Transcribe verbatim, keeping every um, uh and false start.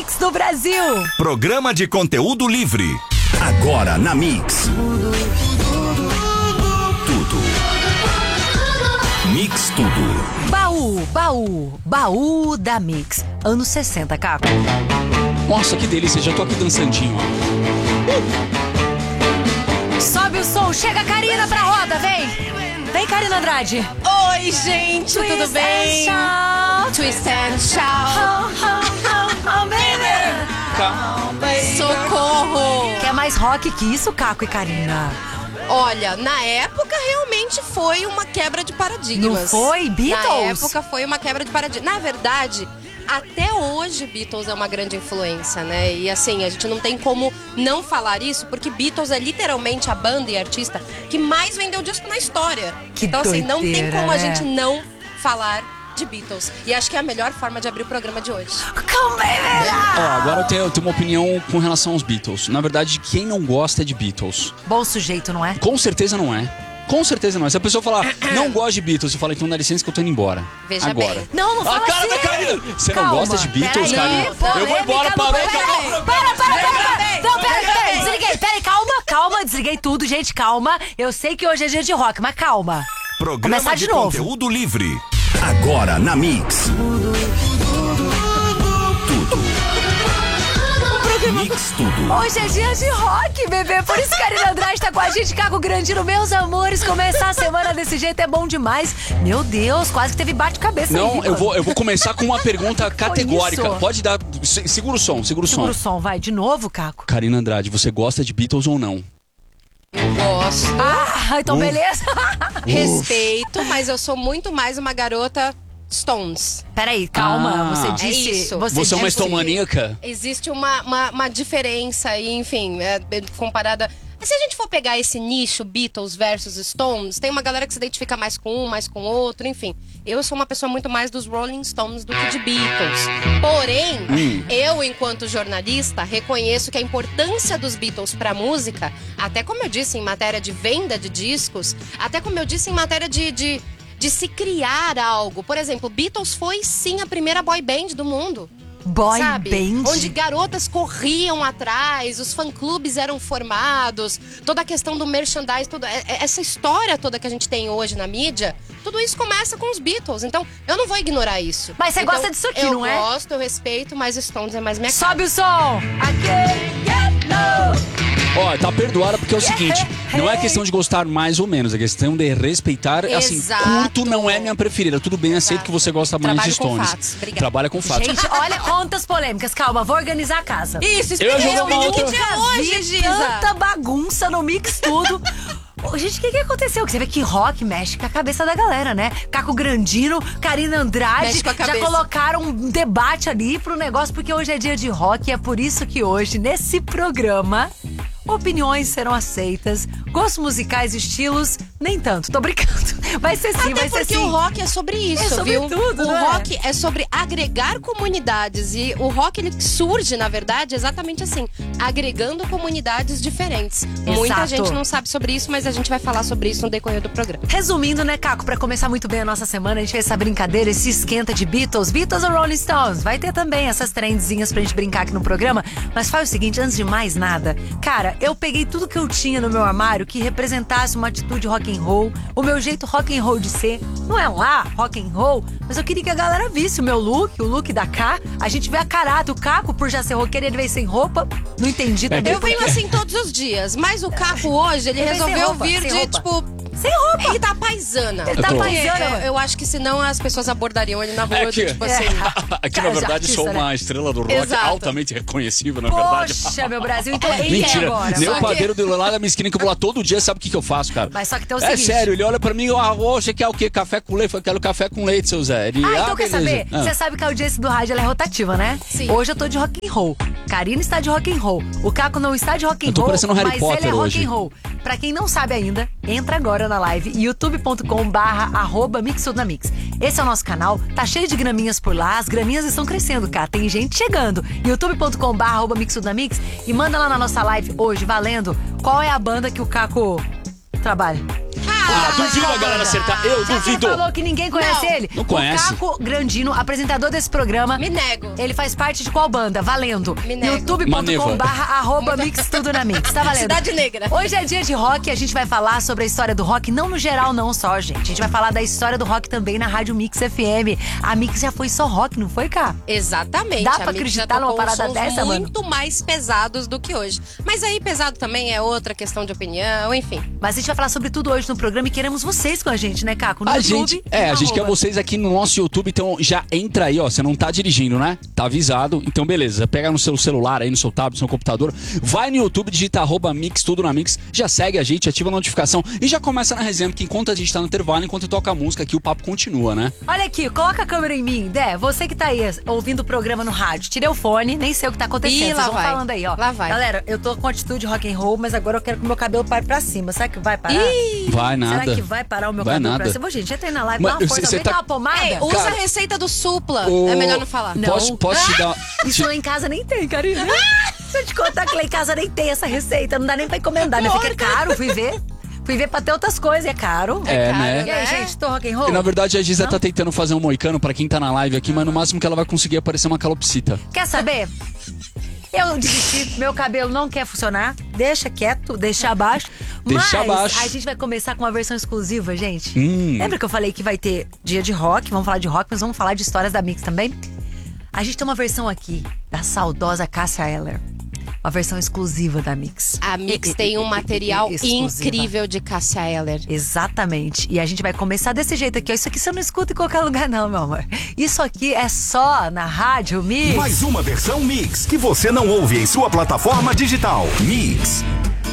Mix do Brasil. Programa de conteúdo livre. Agora na Mix. Tudo. Mix Tudo. Baú, baú, baú da Mix. Anos sessenta, Caco. Nossa, que delícia, já tô aqui dançandinho, ó. Uh! Sobe o som, chega a Karina pra roda, vem! Vem, Karina Andrade. Oi, gente, Twist tudo bem? And shout. Twist and shout. Oh, oh, oh, oh, baby. Socorro! Quer mais rock que isso, Caco e Karina? Olha, na época realmente foi uma quebra de paradigmas. Não foi? Beatles? Na época foi uma quebra de paradigmas. Na verdade, até hoje Beatles é uma grande influência, né? E assim, a gente não tem como não falar isso, porque Beatles é literalmente a banda e artista que mais vendeu disco na história. Que então assim, não tem doideira, como a né? gente não falar de Beatles. E acho que é a melhor forma de abrir o programa de hoje. Come, baby. Ó, agora eu tenho, eu tenho uma opinião com relação aos Beatles. Na verdade, quem não gosta é de Beatles. Bom sujeito, não é? Com certeza não é. Com certeza não é. Se a pessoa falar, não gosto de Beatles, eu falo, então dá licença que eu tô indo embora. Veja agora. bem. Não, não fala A cara assim. da Karina! Você não Calma. gosta de Beatles, Peraí, Karina? polêmica Eu vou embora, no parou, programa. acabou. Para, para, para, para. Não, pera, pera, desliguei. Pera aí, calma, calma, desliguei tudo, gente, calma. Eu sei que hoje é dia de rock, mas calma. Programa Começar de de novo. conteúdo livre. Agora na Mix. Tudo. Mix Tudo. Hoje é dia de rock, bebê. Por isso que a Karina Andrade tá com a gente, Caco Grandino. Meus amores, começar a semana desse jeito é bom demais. Meu Deus, quase que teve bate-cabeça aí, Não, eu mano. vou, eu vou começar com uma pergunta categórica. isso? Pode dar. se- Segura o som, segura o Segura o som. som, vai. De novo, Caco. Karina Andrade, você gosta de Beatles ou não? Gosto. Ah, então beleza. Respeito, mas eu sou muito mais uma garota Stones. Peraí, calma. Ah. Você É disse... isso. Você é uma disse- estomaníaca? Existe uma, uma, uma diferença aí, enfim, é, comparada... Se a gente for pegar esse nicho, Beatles versus Stones, tem uma galera que se identifica mais com um, mais com outro, enfim. Eu sou uma pessoa muito mais dos Rolling Stones do que de Beatles. Porém, Hum. eu, enquanto jornalista, reconheço que a importância dos Beatles pra música, até como eu disse, em matéria de venda de discos, até como eu disse, em matéria de... de de se criar algo. Por exemplo, Beatles foi sim a primeira boy band do mundo. Boy sabe? band. Onde garotas corriam atrás, os fã-clubes eram formados, toda a questão do merchandise, toda essa história toda que a gente tem hoje na mídia, tudo isso começa com os Beatles. Então, eu não vou ignorar isso. Mas você Então, gosta disso aqui, eu não é? Eu gosto, eu respeito, mas Stones é mais minha cara. Sobe o som. Ó, tá perdoada porque é o seguinte, não é questão de gostar mais ou menos, é questão de respeitar, assim, Exato. curto não é minha preferida, tudo bem, aceito que você gosta mais Trabalho de com Stones. fatos, obrigada. Trabalha com fatos. Gente, olha quantas polêmicas. Calma, vou organizar a casa. Isso, Eu ia explica jogar uma o outra- que dia é hoje, Vi Giza. tanta bagunça no Mix Tudo. Ô, gente, o que, que aconteceu? Que você vê que rock mexe com a cabeça da galera, né? Caco Grandino, Karina Andrade Mexe com a já cabeça. colocaram um debate ali pro negócio, porque hoje é dia de rock e é por isso que hoje, nesse programa, opiniões serão aceitas, gostos musicais e estilos, nem tanto. Tô brincando. Vai ser sim, Até vai ser porque sim. o rock é sobre isso, É sobre viu? tudo, o não é? rock é sobre agregar comunidades. E o rock, ele surge, na verdade, exatamente assim, agregando comunidades diferentes. Muita Exato. gente não sabe sobre isso, mas a gente vai falar sobre isso no decorrer do programa. Resumindo, né, Caco, pra começar muito bem a nossa semana, a gente fez essa brincadeira, esse esquenta de Beatles, Beatles ou Rolling Stones. Vai ter também essas trendzinhas pra gente brincar aqui no programa, mas faz o seguinte, antes de mais nada, cara, eu peguei tudo que eu tinha no meu armário que representasse uma atitude rock and roll, o meu jeito rock and roll de ser, não é lá rock and roll, mas eu queria que a galera visse o meu look, o look da K, a gente vê a carata, o Caco, por já ser roqueiro, ele veio sem roupa, não entendi também. Eu venho assim todos os dias, mas o Caco hoje, ele Ele vem sem resolveu roupa, vir sem de, roupa. tipo... Sem roupa! Ele tá paisana. Ele tá tô. paisana, É, mano. eu acho que senão as pessoas abordariam ele na rua, É que- tipo assim... Aqui, Cara, na verdade, artista, sou uma né? estrela do rock, Exato. altamente reconhecível, na verdade. Poxa, meu Brasil, então quem Mentira, é agora? nem Só o que- padeiro do lá da minha esquina que eu vou lá todo dia, sabe o que, que eu faço, cara? Mas só que tem o É seguinte... sério, ele olha pra mim, ah, ô, você quer o quê? Café com leite? Eu quero café com leite, seu Zé. Ele, Ah, então quer beleza. saber? Ah. Você sabe que a audiência do rádio ela é rotativa, né? Sim. Hoje eu tô de rock and roll. Karina está de rock and roll. O Caco não está de rock and Eu tô roll, parecendo Harry mas Potter ele é rock hoje. and roll. Pra quem não sabe ainda, entra agora na live youtube ponto com barra arroba mix tudo na mix. Esse é o nosso canal, tá cheio de graminhas por lá, as graminhas estão crescendo, cara. Tem gente chegando. youtube ponto com barra arroba mix tudo na mix e manda lá na nossa live hoje, valendo, qual é a banda que o Caco trabalha. Ah, duvido a galera acertar. Eu Já duvido. Você falou que ninguém conhece Não. ele? Não conhece. O Caco Grandino, apresentador desse programa. Me nego. Ele faz parte de qual banda? Valendo. Me nego. youtube ponto com Maneva. barra arroba mix tudo na mix. Tá valendo? Cidade Negra. Hoje é dia de rock e a gente vai falar sobre a história do rock, não no geral não só, gente. A gente vai falar da história do rock também na Rádio Mix F M. A Mix já foi só rock, não foi, cá? Exatamente. Dá A pra Mix acreditar já numa tocou parada sons dessa, mano? muito mais pesados do que hoje. Mas aí pesado também é outra questão de opinião, enfim. Mas a gente vai falar sobre tudo hoje no programa e queremos vocês com a gente, né, Caco? No A YouTube gente, e é, no a gente quer arroba. vocês aqui no nosso YouTube, então já entra aí, ó. Você não tá dirigindo, né? Tá avisado. Então, beleza. Pega no seu celular aí, no seu tablet, no seu computador. Vai no YouTube, digita arroba Mix, tudo na Mix. Já segue a gente, ativa a notificação e já começa na resenha, porque enquanto a gente tá no intervalo, enquanto toca a música aqui, o papo continua, né? Olha aqui, coloca a câmera em mim, Dé. Você que tá aí ouvindo o programa no rádio, tirei o fone, nem sei o que tá acontecendo. Ih, Vocês lá vão vai. falando aí, ó. Lá vai. Galera, eu tô com atitude rock and roll, mas agora eu quero que o meu cabelo pare pra cima. Será que vai parar? Ih, Vai nada. Será que vai parar o meu Vai cabelo nada. pra cima? Ô, gente, entra aí na live, Mas dá uma você- força. você Alguém tá- dá uma pomada? Ei, usa Cara, a receita do supla. o- É melhor não falar. Não. Posso, posso te dar. Isso lá em casa nem tem, Karine. Se eu te contar que lá em casa nem tem essa receita, não dá nem pra encomendar, né? Porque é caro, fui ver. Fui ver pra ter outras coisas, é caro. É, caro, né? E aí, né? gente, tô rock and roll? E, na verdade, a Giza tá tentando fazer um moicano pra quem tá na live aqui, mas no máximo que ela vai conseguir é aparecer uma calopsita. Quer saber? Eu desisti, meu cabelo não quer funcionar. Deixa quieto, deixa abaixo. Deixa Mas abaixo. a gente vai começar com uma versão exclusiva, gente. Hum. Lembra que eu falei que vai ter dia de rock? Vamos falar de rock, mas vamos falar de histórias da Mix também? A gente tem uma versão aqui da saudosa Cássia Eller. Uma versão exclusiva da Mix. A Mix E- e- tem um e- material e- exclusiva. incrível de Cássia Eller. Exatamente. E a gente vai começar desse jeito aqui. Ó. Isso aqui você não escuta em qualquer lugar, não, meu amor. Isso aqui é só na Rádio Mix. Mais uma versão Mix que você não ouve em sua plataforma digital. Mix.